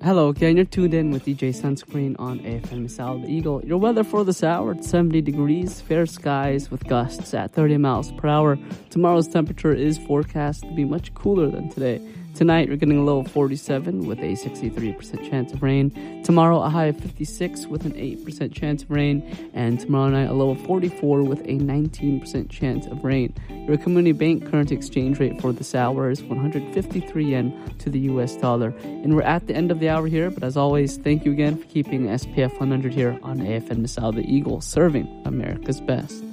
Hello, again, you're tuned in with DJ Sunscreen on AFM Misal the Eagle. Your weather for this hour, it's 70 degrees, fair skies with gusts at 30 miles per hour. Tomorrow's temperature is forecast to be much cooler than today. Tonight, you're getting a low of 47 with a 63% chance of rain. Tomorrow, a high of 56 with an 8% chance of rain. And tomorrow night, a low of 44 with a 19% chance of rain. Your community bank current exchange rate for this hour is 153 yen to the US dollar. And we're at the end of the hour here, but as always, thank you again for keeping SPF 100 here on AFN Misal the Eagle, serving America's best.